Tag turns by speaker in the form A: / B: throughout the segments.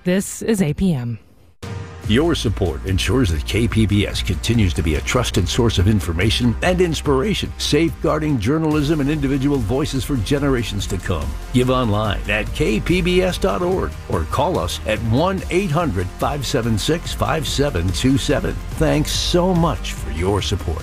A: This is APM.
B: Your support ensures that KPBS continues to be a trusted source of information and inspiration, safeguarding journalism and individual voices for generations to come. Give online at kpbs.org or call us at 1-800-576-5727. Thanks so much for your support.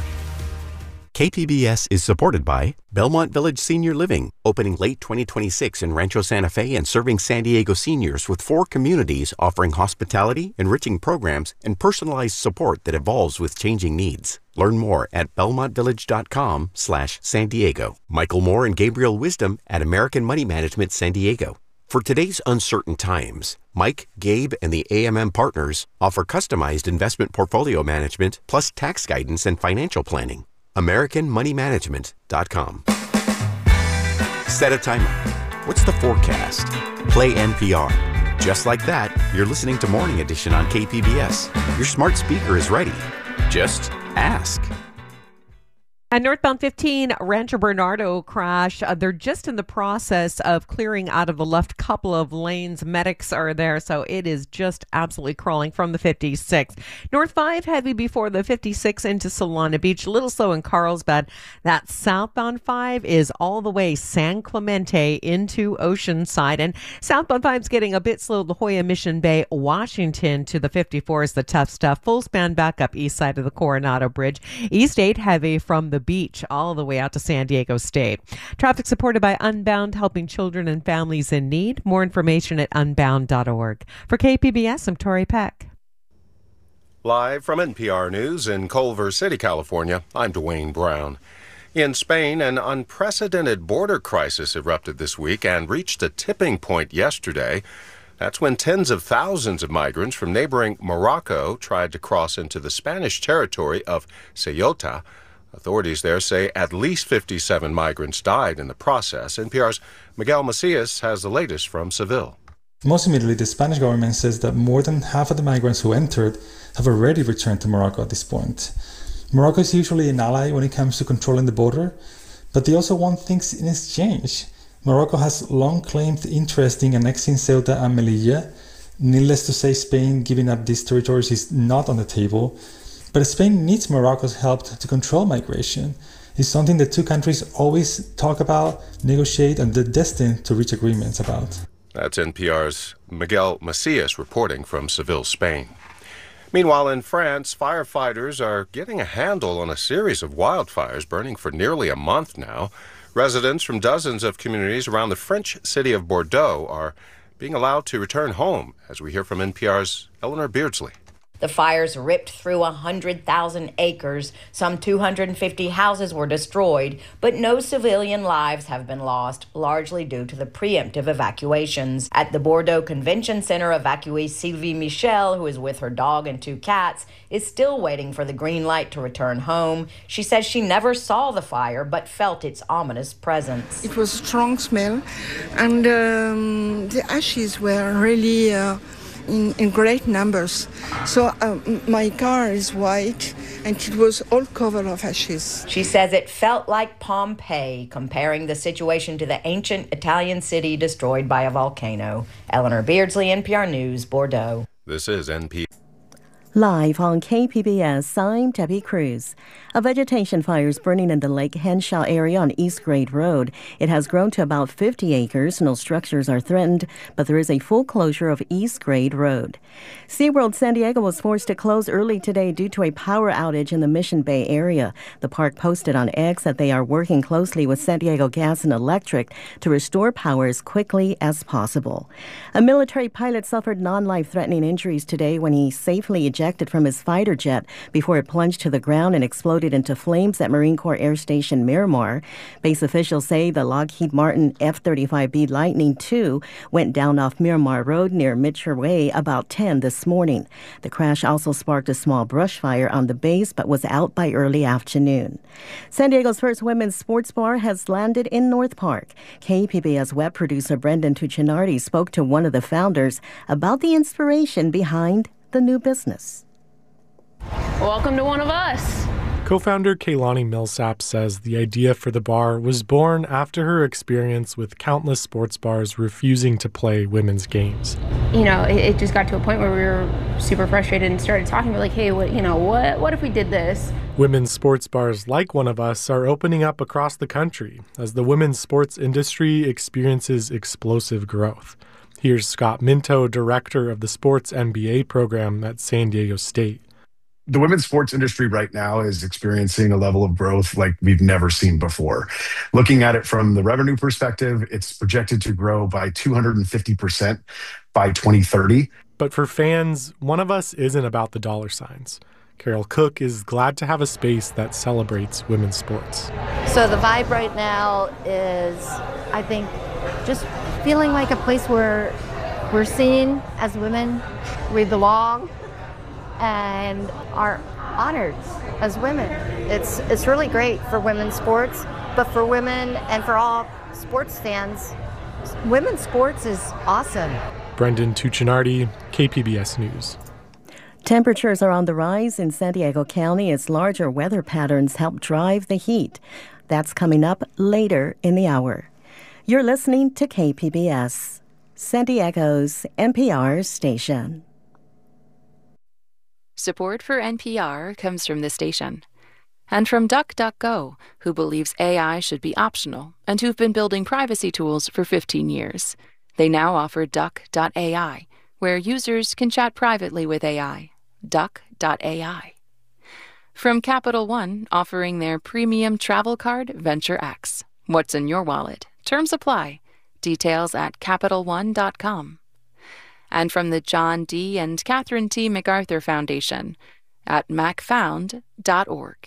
C: KPBS is supported by Belmont Village Senior Living, opening late 2026 in Rancho Santa Fe and serving San Diego seniors with 4 communities offering hospitality, enriching programs, and personalized support that evolves with changing needs. Learn more at belmontvillage.com/San Diego. Michael Moore and Gabriel Wisdom at American Money Management San Diego. For today's uncertain times, Mike, Gabe, and the AMM partners offer customized investment portfolio management plus tax guidance and financial planning. AmericanMoneyManagement.com. Set a timer. What's the forecast? Play NPR. Just like that, you're listening to Morning Edition on KPBS. Your smart speaker is ready. Just ask.
D: At northbound 15, Rancho Bernardo crash. They're just in the process of clearing out of the left couple of lanes. Medics are there, so it is just absolutely crawling from the 56. North 5 heavy before the 56 into Solana Beach. A little slow in Carlsbad. That southbound 5 is all the way San Clemente into Oceanside. And southbound 5 is getting a bit slow. La Jolla, Mission Bay, Washington to the 54 is the tough stuff. Full span back up east side of the Coronado Bridge. East 8 heavy from the beach all the way out to San Diego State. Traffic supported by Unbound, helping children and families in need. More information at unbound.org. For KPBS, I'm Tori Peck.
E: Live from NPR News in Culver City, California, I'm Dwayne Brown. In Spain, an unprecedented border crisis erupted this week and reached a tipping point yesterday. That's when tens of thousands of migrants from neighboring Morocco tried to cross into the Spanish territory of Ceuta. Authorities there say at least 57 migrants died in the process. NPR's Miguel Macias has the latest from Seville.
F: Most immediately, the Spanish government says that more than half of the migrants who entered have already returned to Morocco at this point. Morocco is usually an ally when it comes to controlling the border, but they also want things in exchange. Morocco has long claimed interest in annexing Ceuta and Melilla. Needless to say, Spain giving up these territories is not on the table. But Spain needs Morocco's help to control migration. It's something the two countries always talk about, negotiate, and they're destined to reach agreements about.
E: That's NPR's Miguel Macias reporting from Seville, Spain. Meanwhile, in France, firefighters are getting a handle on a series of wildfires burning for nearly a month now. Residents from dozens of communities around the French city of Bordeaux are being allowed to return home, as we hear from NPR's Eleanor Beardsley.
G: The fires ripped through 100,000 acres. Some 250 houses were destroyed, but no civilian lives have been lost, largely due to the preemptive evacuations. At the Bordeaux Convention Center, evacuee Sylvie Michel, who is with her dog and 2 cats, is still waiting for the green light to return home. She says she never saw the fire, but felt its ominous presence.
H: It was a strong smell, and the ashes were really in great numbers. So my car is white and it was all covered of ashes.
G: She says it felt like Pompeii, comparing the situation to the ancient Italian city destroyed by a volcano. Eleanor Beardsley, NPR News, Bordeaux.
E: This is NPR.
I: Live on KPBS, I'm Debbie Cruz. A vegetation fire is burning in the Lake Henshaw area on East Grade Road. It has grown to about 50 acres. No structures are threatened, but there is a full closure of East Grade Road. SeaWorld San Diego was forced to close early today due to a power outage in the Mission Bay area. The park posted on X that they are working closely with San Diego Gas and Electric to restore power as quickly as possible. A military pilot suffered non-life-threatening injuries today when he safely ejected from his fighter jet before it plunged to the ground and exploded into flames at Marine Corps Air Station Miramar. Base officials say the Lockheed Martin F-35B Lightning II went down off Miramar Road near Mitchell Way about 10 this morning. The crash also sparked a small brush fire on the base but was out by early afternoon. San Diego's first women's sports bar has landed in North Park. KPBS web producer Brendan Tuccinardi spoke to one of the founders about the inspiration behind the new business.
J: Welcome to one of us.
A: Co-founder Kaylani Millsap says the idea for the bar was born after her experience with countless sports bars refusing to play women's games.
J: You know, it just got to a point where we were super frustrated and started talking. We're like, hey, what if we did this?
A: Women's sports bars like One of Us are opening up across the country as the women's sports industry experiences explosive growth. Here's Scott Minto, director of the Sports MBA program at San Diego State.
K: The women's sports industry right now is experiencing a level of growth like we've never seen before. Looking at it from the revenue perspective, it's projected to grow by 250% by 2030.
A: But for fans, One of Us isn't about the dollar signs. Carol Cook is glad to have a space that celebrates women's sports.
L: So the vibe right now is, I think, just feeling like a place where we're seen as women, we belong, and are honored as women. It's really great for women's sports, but for women and for all sports fans, women's sports is awesome.
A: Brendan Tuccinardi, KPBS News.
I: Temperatures are on the rise in San Diego County as larger weather patterns help drive the heat. That's coming up later in the hour. You're listening to KPBS, San Diego's NPR station.
M: Support for NPR comes from the station and from DuckDuckGo, who believes AI should be optional and who've been building privacy tools for 15 years. They now offer Duck.ai, where users can chat privately with AI. Duck.ai. From Capital One, offering their premium travel card, Venture X. What's in your wallet? Terms apply. Details at CapitalOne.com. And from the John D. and Catherine T. MacArthur Foundation at macfound.org.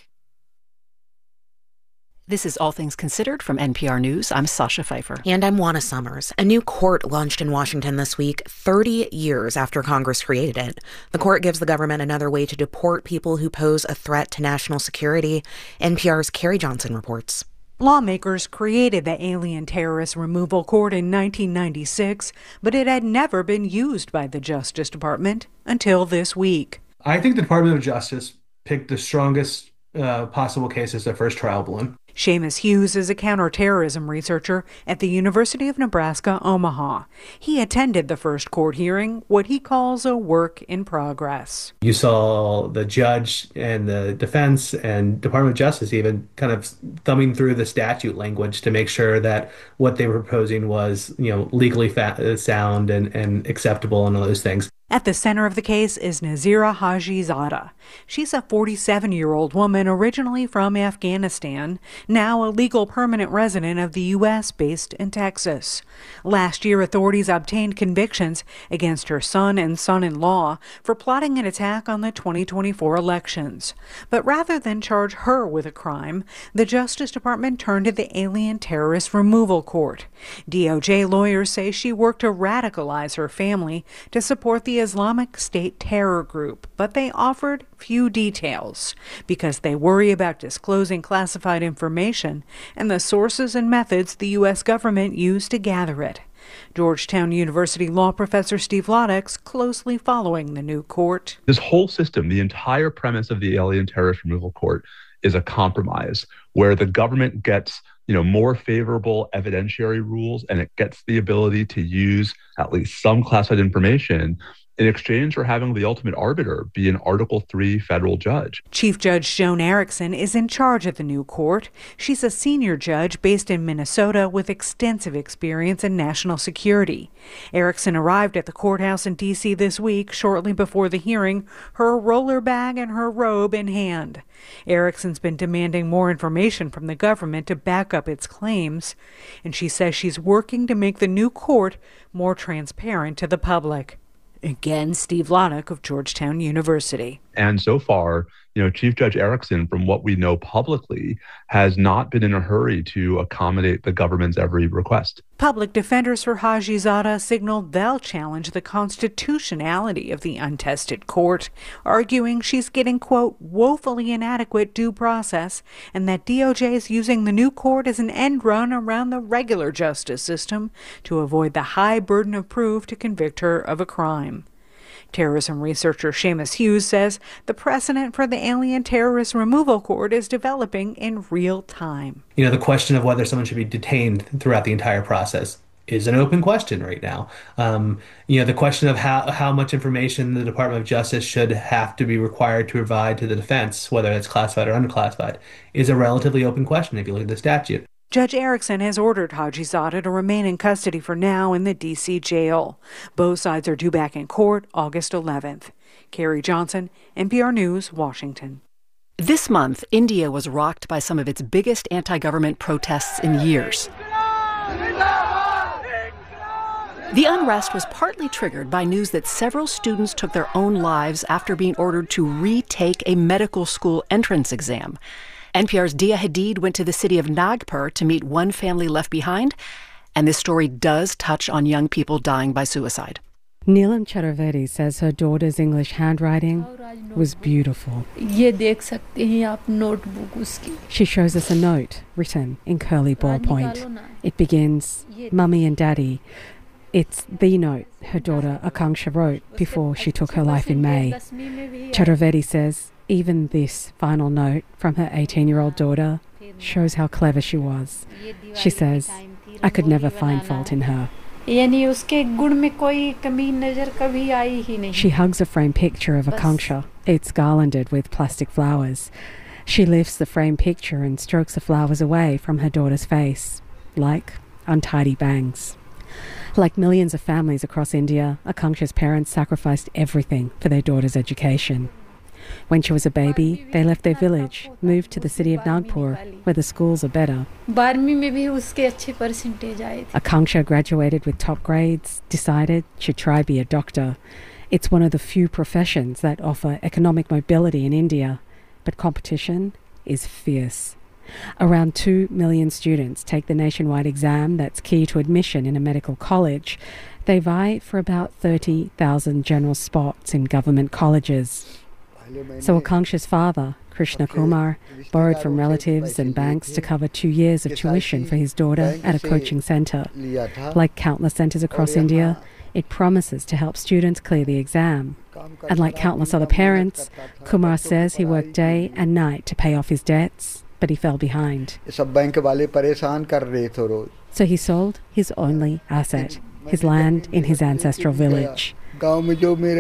N: This is All Things Considered from NPR News. I'm Sasha Pfeiffer.
O: And I'm Juana Summers. A new court launched in Washington this week, 30 years after Congress created it. The court gives the government another way to deport people who pose a threat to national security. NPR's Carrie Johnson reports.
P: Lawmakers created the Alien Terrorist Removal Court in 1996, but it had never been used by the Justice Department until this week.
Q: I think the Department of Justice picked the strongest possible case as their first trial balloon.
P: Seamus Hughes is a counterterrorism researcher at the University of Nebraska, Omaha. He attended the first court hearing, what he calls a work in progress.
Q: You saw the judge and the defense and Department of Justice even kind of thumbing through the statute language to make sure that what they were proposing was, legally sound and acceptable and all those things.
P: At the center of the case is Nazira Hajizadeh. She's a 47-year-old woman originally from Afghanistan, now a legal permanent resident of the U.S. based in Texas. Last year, authorities obtained convictions against her son and son-in-law for plotting an attack on the 2024 elections. But rather than charge her with a crime, the Justice Department turned to the Alien Terrorist Removal Court. DOJ lawyers say she worked to radicalize her family to support the Islamic State terror group, but they offered few details because they worry about disclosing classified information and the sources and methods the U.S. government used to gather it. Georgetown University law professor Steve Loddick's closely following the new court.
R: This whole system, the entire premise of the Alien Terrorist Removal Court is a compromise where the government gets more favorable evidentiary rules and it gets the ability to use at least some classified information in exchange for having the ultimate arbiter be an Article III federal judge.
P: Chief Judge Joan Erickson is in charge of the new court. She's a senior judge based in Minnesota with extensive experience in national security. Erickson arrived at the courthouse in D.C. this week, shortly before the hearing, her roller bag and her robe in hand. Erickson's been demanding more information from the government to back up its claims, and she says she's working to make the new court more transparent to the public. Again, Steve Loddick of Georgetown University.
R: And so far, Chief Judge Erickson, from what we know publicly, has not been in a hurry to accommodate the government's every request.
P: Public defenders for Hajizadeh signaled they'll challenge the constitutionality of the untested court, arguing she's getting, quote, woefully inadequate due process, and that DOJ is using the new court as an end run around the regular justice system to avoid the high burden of proof to convict her of a crime. Terrorism researcher Seamus Hughes says the precedent for the Alien Terrorist Removal Court is developing in real time.
Q: The question of whether someone should be detained throughout the entire process is an open question right now. The question of how much information the Department of Justice should have to be required to provide to the defense, whether it's classified or unclassified, is a relatively open question if you look at the statute.
P: Judge Erickson has ordered Hajizadeh to remain in custody for now in the D.C. jail. Both sides are due back in court August 11th. Carrie Johnson, NPR News, Washington.
N: This month, India was rocked by some of its biggest anti-government protests in years. The unrest was partly triggered by news that several students took their own lives after being ordered to retake a medical school entrance exam. NPR's Dia Hadid went to the city of Nagpur to meet one family left behind, and this story does touch on young people dying by suicide.
S: Neelam Chaturvedi says her daughter's English handwriting was beautiful. She shows us a note written in curly ballpoint. It begins, "Mummy and Daddy." It's the note her daughter Akanksha wrote before she took her life in May. Chaturvedi says even this final note from her 18-year-old daughter shows how clever she was. She says, "I could never find fault in her." She hugs a framed picture of Akanksha. It's garlanded with plastic flowers. She lifts the framed picture and strokes the flowers away from her daughter's face, like untidy bangs. Like millions of families across India, Akanksha's parents sacrificed everything for their daughter's education. When she was a baby, they left their village, moved to the city of Nagpur, where the schools are better. Akanksha graduated with top grades, decided she'd try be a doctor. It's one of the few professions that offer economic mobility in India, but competition is fierce. Around 2 million students take the nationwide exam that's key to admission in a medical college. They vie for about 30,000 general spots in government colleges. So Akanksha's father, Krishna Kumar, borrowed from relatives and banks to cover 2 years of tuition for his daughter at a coaching centre. Like countless centres across India, it promises to help students clear the exam. And like countless other parents, Kumar says he worked day and night to pay off his debts, but he fell behind. So he sold his only asset, his land in his ancestral village. Kumar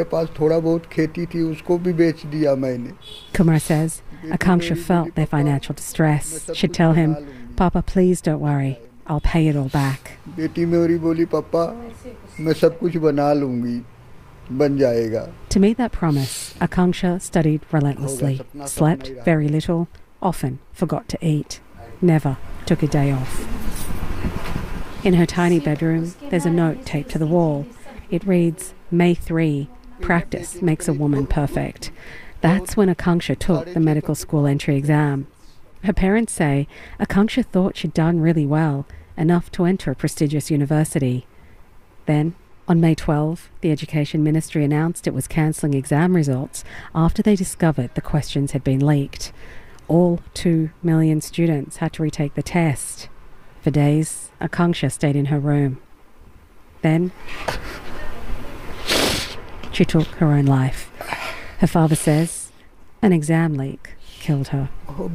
S: says Akanksha felt their financial distress. She'd tell him, "Papa, please don't worry. I'll pay it all back." To meet that promise, Akanksha studied relentlessly, slept very little, often forgot to eat, never took a day off. In her tiny bedroom, there's a note taped to the wall. It reads, "May 3, practice makes a woman perfect." That's when Akanksha took the medical school entry exam. Her parents say Akanksha thought she'd done really well, enough to enter a prestigious university. Then, on May 12, the Education Ministry announced it was cancelling exam results after they discovered the questions had been leaked. All 2 million students had to retake the test. For days, Akanksha stayed in her room. Then she took her own life. Her father says an exam leak killed her.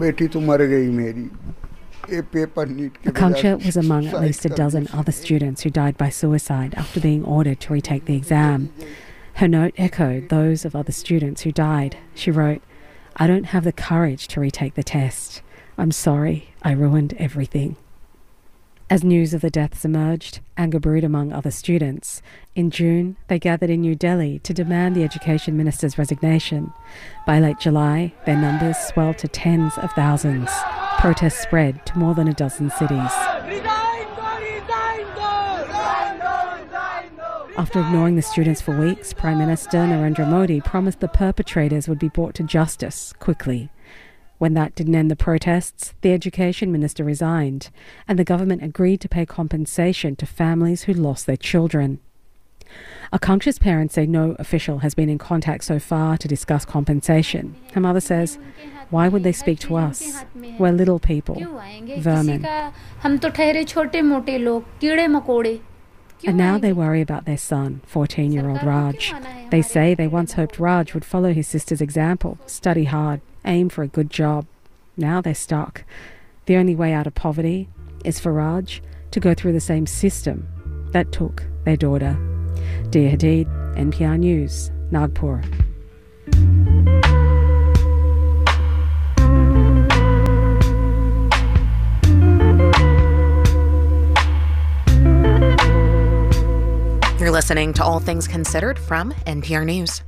S: Akanksha was among at least a dozen other students who died by suicide after being ordered to retake the exam. Her note echoed those of other students who died. She wrote, "I don't have the courage to retake the test. I'm sorry, I ruined everything." As news of the deaths emerged, anger brewed among other students. In June, they gathered in New Delhi to demand the Education Minister's resignation. By late July, their numbers swelled to tens of thousands. Protests spread to more than a dozen cities. After ignoring the students for weeks, Prime Minister Narendra Modi promised the perpetrators would be brought to justice quickly. When that didn't end the protests, the Education Minister resigned, and the government agreed to pay compensation to families who lost their children. Akanksha's parents say no official has been in contact so far to discuss compensation. Her mother says, "Why would they speak to us? We're little people, vermin." And now they worry about their son, 14-year-old Raj. They say they once hoped Raj would follow his sister's example, study hard, aim for a good job. Now they're stuck. The only way out of poverty is for Raj to go through the same system that took their daughter. Dia Hadid, NPR News, Nagpur.
O: You're listening to All Things Considered from NPR News.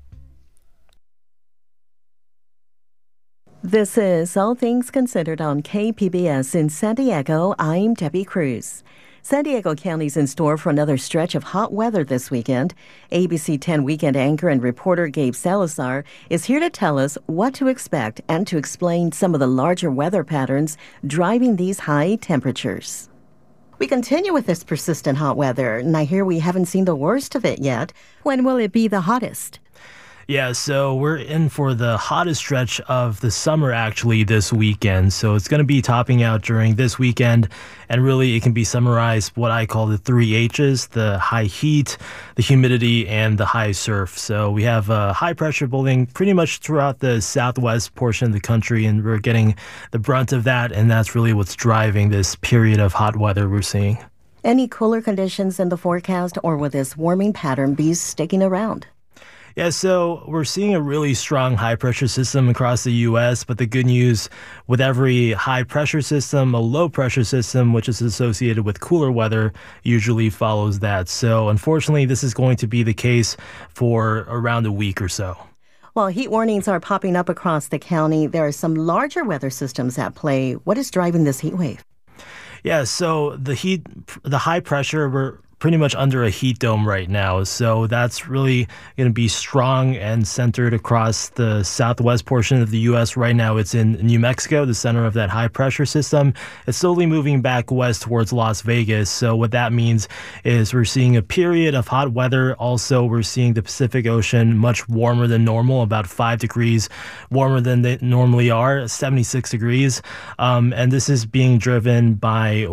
I: This is All Things Considered on KPBS in San Diego. I'm Debbie Cruz. San Diego County's in store for another stretch of hot weather this weekend. ABC 10 weekend anchor and reporter Gabe Salazar is here to tell us what to expect and to explain some of the larger weather patterns driving these high temperatures. We continue with this persistent hot weather, and I hear we haven't seen the worst of it yet. When will it be the hottest?
T: Yeah, so we're in for the hottest stretch of the summer actually this weekend. So it's going to be topping out during this weekend. And really, it can be summarized what I call the 3 H's, the high heat, the humidity, and the high surf. So we have high pressure building pretty much throughout the southwest portion of the country, and we're getting the brunt of that. And that's really what's driving this period of hot weather we're seeing.
I: Any cooler conditions in the forecast, or will this warming pattern be sticking around?
T: Yeah, so we're seeing a really strong high-pressure system across the U.S., but the good news, with every high-pressure system, a low-pressure system, which is associated with cooler weather, usually follows that. So unfortunately, this is going to be the case for around a week or so.
I: While heat warnings are popping up across the county, there are some larger weather systems at play. What is driving this heat wave?
T: Yeah, so the high pressure, we're pretty much under a heat dome right now. So that's really going to be strong and centered across the southwest portion of the U.S. Right now, it's in New Mexico, the center of that high pressure system. It's slowly moving back west towards Las Vegas. So what that means is we're seeing a period of hot weather. Also, we're seeing the Pacific Ocean much warmer than normal, about 5 degrees warmer than they normally are, 76 degrees. And this is being driven by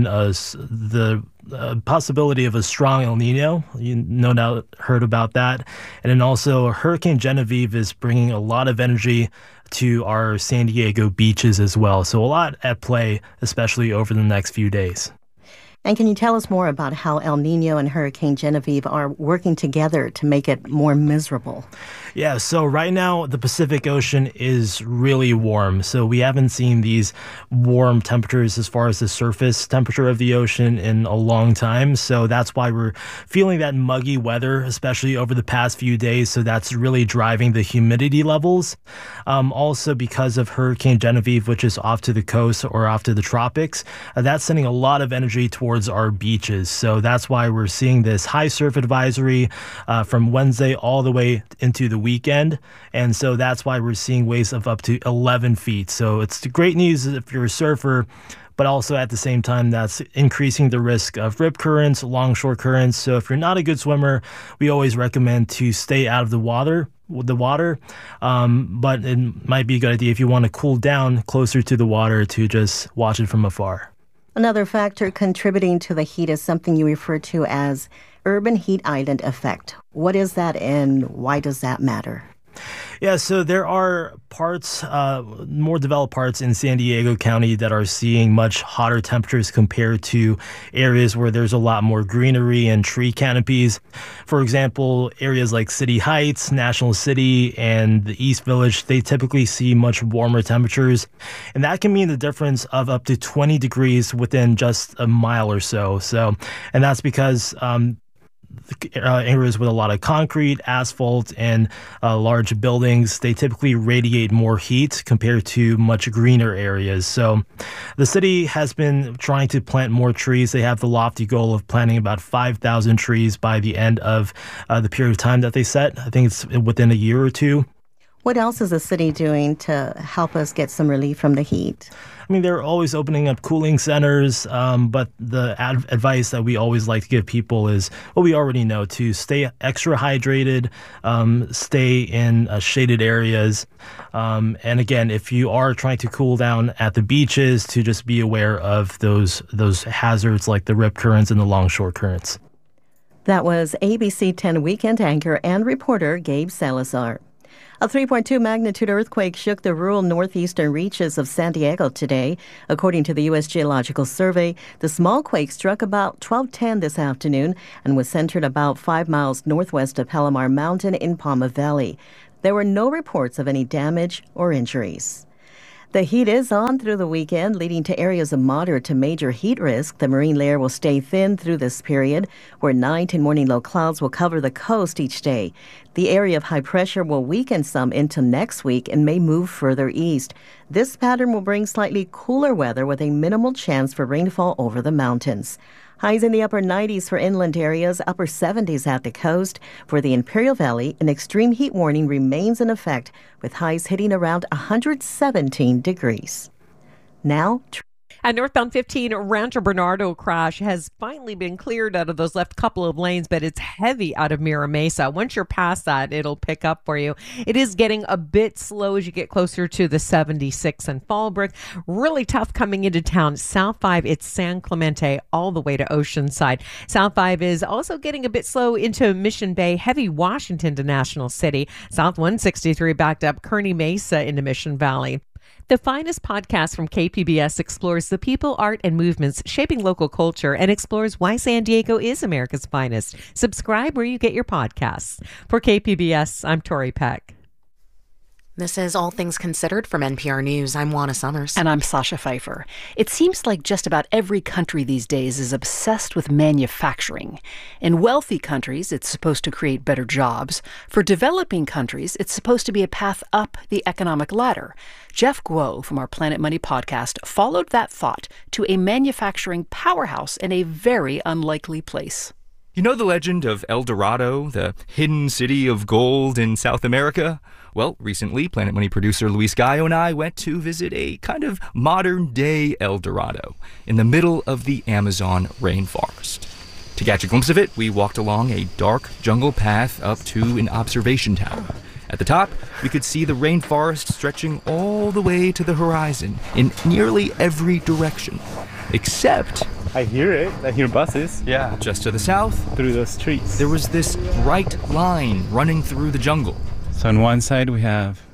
T: the possibility of a strong El Nino. You no doubt heard about that. And then also Hurricane Genevieve is bringing a lot of energy to our San Diego beaches as well. So a lot at play, especially over the next few days.
I: And can you tell us more about how El Nino and Hurricane Genevieve are working together to make it more miserable?
T: Yeah, so right now the Pacific Ocean is really warm. So we haven't seen these warm temperatures as far as the surface temperature of the ocean in a long time. So that's why we're feeling that muggy weather, especially over the past few days. So that's really driving the humidity levels. Also because of Hurricane Genevieve, which is off to the coast or off to the tropics, that's sending a lot of energy towards our beaches. So that's why we're seeing this high surf advisory from Wednesday all the way into the weekend. And so that's why we're seeing waves of up to 11 feet. So it's great news if you're a surfer, but also at the same time, that's increasing the risk of rip currents, longshore currents. So if you're not a good swimmer, we always recommend to stay out of the water. But it might be a good idea if you want to cool down closer to the water to just watch it from afar.
I: Another factor contributing to the heat is something you refer to as urban heat island effect. What is that and why does that matter?
T: Yeah, so there are parts, more developed parts in San Diego County that are seeing much hotter temperatures compared to areas where there's a lot more greenery and tree canopies. For example, areas like City Heights, National City, and the East Village, they typically see much warmer temperatures. And that can mean the difference of up to 20 degrees within just a mile or so. And that's because areas with a lot of concrete, asphalt, and large buildings, they typically radiate more heat compared to much greener areas. So the city has been trying to plant more trees. They have the lofty goal of planting about 5,000 trees by the end of the period of time that they set. I think it's within a year or two.
I: What else is the city doing to help us get some relief from the heat?
T: I mean, they're always opening up cooling centers, but the advice that we always like to give people is what we already know, to stay extra hydrated, stay in shaded areas. And again, if you are trying to cool down at the beaches, to just be aware of those hazards like the rip currents and the longshore currents.
I: That was ABC 10 weekend anchor and reporter Gabe Salazar. A 3.2 magnitude earthquake shook the rural northeastern reaches of San Diego today. According to the U.S. Geological Survey, the small quake struck about 12:10 this afternoon and was centered about 5 miles northwest of Palomar Mountain in Palma Valley. There were no reports of any damage or injuries. The heat is on through the weekend, leading to areas of moderate to major heat risk. The marine layer will stay thin through this period, where night and morning low clouds will cover the coast each day. The area of high pressure will weaken some into next week and may move further east. This pattern will bring slightly cooler weather with a minimal chance for rainfall over the mountains. Highs in the upper 90s for inland areas, upper 70s at the coast. For the Imperial Valley, an extreme heat warning remains in effect, with highs hitting around 117 degrees. Now,
D: a northbound 15 Rancho Bernardo crash has finally been cleared out of those left couple of lanes, but it's heavy out of Mira Mesa. Once you're past that, it'll pick up for you. It is getting a bit slow as you get closer to the 76 and Fallbrook. Really tough coming into town. South 5, it's San Clemente all the way to Oceanside. South 5 is also getting a bit slow into Mission Bay, heavy Washington to National City. South 163 backed up Kearny Mesa into Mission Valley. The finest podcast from KPBS explores the people, art, and movements shaping local culture and explores why San Diego is America's finest. Subscribe where you get your podcasts. For KPBS, I'm Tori Peck.
O: This is All Things Considered from NPR News. I'm Juana Summers.
N: And I'm Sasha Pfeiffer. It seems like just about every country these days is obsessed with manufacturing. In wealthy countries, it's supposed to create better jobs. For developing countries, it's supposed to be a path up the economic ladder. Jeff Guo from our Planet Money podcast followed that thought to a manufacturing powerhouse in a very unlikely place.
U: You know the legend of El Dorado, the hidden city of gold in South America? Well, recently, Planet Money producer Luis Gallo and I went to visit a kind of modern-day El Dorado in the middle of the Amazon rainforest. To catch a glimpse of it, we walked along a dark jungle path up to an observation tower. At the top, we could see the rainforest stretching all the way to the horizon in nearly every direction, except...
V: I hear it. I hear buses.
U: Yeah. Just to the south,
V: through those trees,
U: there was this bright line running through the jungle.
V: So on one side, we have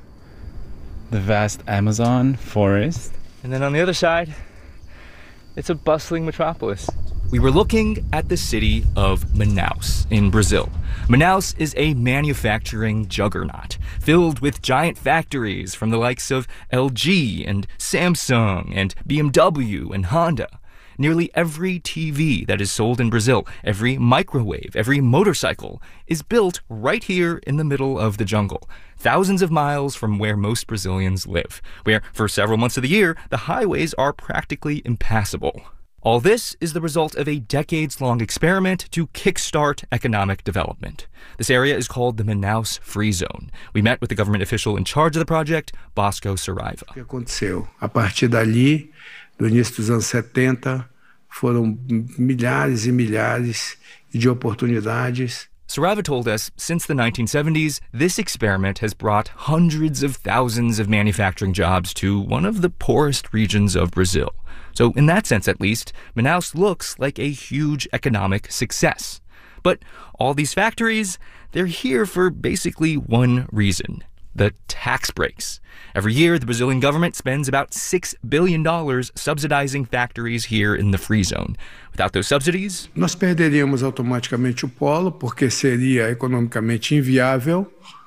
V: the vast Amazon forest.
U: And then on the other side, it's a bustling metropolis. We were looking at the city of Manaus in Brazil. Manaus is a manufacturing juggernaut filled with giant factories from the likes of LG and Samsung and BMW and Honda. Nearly every TV that is sold in Brazil, every microwave, every motorcycle is built right here in the middle of the jungle, thousands of miles from where most Brazilians live, where for several months of the year, the highways are practically impassable. All this is the result of a decades-long experiment to kickstart economic development. This area is called the Manaus Free Zone. We met with the government official in charge of the project, Bosco Saraiva.
W: O que aconteceu? A partir dali, do início dos anos 70, foram milhares e milhares de oportunidades.
U: Saraiva told us since the 1970s, this experiment has brought hundreds of thousands of manufacturing jobs to one of the poorest regions of Brazil. So in that sense, at least, Manaus looks like a huge economic success. But all these factories, they're here for basically one reason: the tax breaks. Every year, the Brazilian government spends about $6 billion subsidizing factories here in the Free Zone. Without those subsidies,
W: nós perderíamos automaticamente o polo, porque seria economicamente inviável.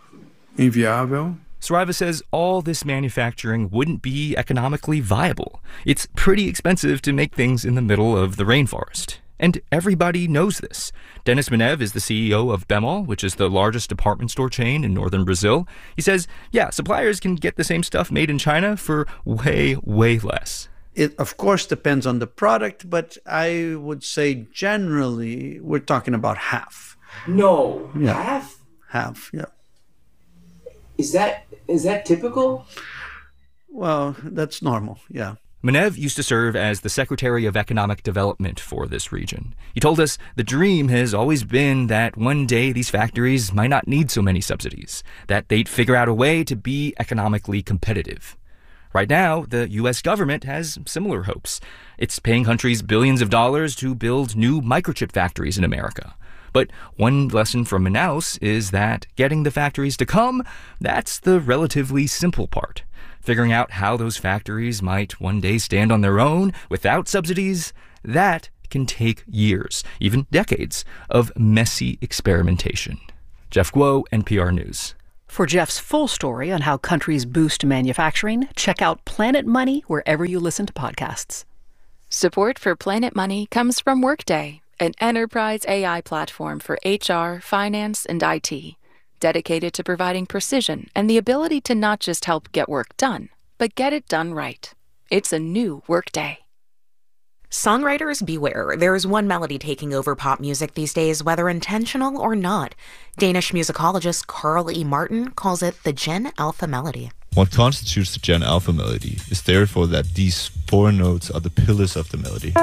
U: Saraiva says all this manufacturing wouldn't be economically viable. It's pretty expensive to make things in the middle of the rainforest. And everybody knows this. Dennis Menev is the CEO of Bemol, which is the largest department store chain in northern Brazil. He says, yeah, suppliers can get the same stuff made in China for way, way less.
X: It, of course, depends on the product, but I would say generally we're talking about half.
Y: No,
X: yeah.
Y: Half?
X: Half, yeah.
Y: Is that typical?
X: Well, that's normal, yeah.
U: Menev used to serve as the Secretary of Economic Development for this region. He told us the dream has always been that one day these factories might not need so many subsidies, that they'd figure out a way to be economically competitive. Right now, the U.S. government has similar hopes. It's paying countries billions of dollars to build new microchip factories in America. But one lesson from Manaus is that getting the factories to come, that's the relatively simple part. Figuring out how those factories might one day stand on their own without subsidies, that can take years, even decades, of messy experimentation. Jeff Guo, NPR News.
N: For Jeff's full story on how countries boost manufacturing, check out Planet Money wherever you listen to podcasts.
M: Support for Planet Money comes from Workday, an enterprise AI platform for HR, finance, and IT, dedicated to providing precision and the ability to not just help get work done, but get it done right. It's a new Workday.
O: Songwriters beware. There is one melody taking over pop music these days, whether intentional or not. Danish musicologist Carl E. Martin calls it the Gen Alpha melody.
B: What constitutes the Gen Alpha melody is therefore that these four notes are the pillars of the melody,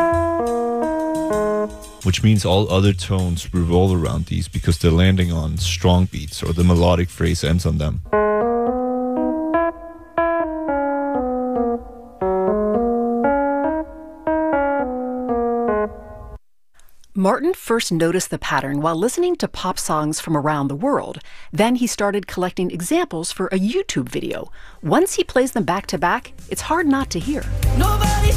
B: which means all other tones revolve around these because they're landing on strong beats or the melodic phrase ends on them.
N: Martin first noticed the pattern while listening to pop songs from around the world. Then he started collecting examples for a YouTube video. Once he plays them back to back, it's hard not to hear. Nobody's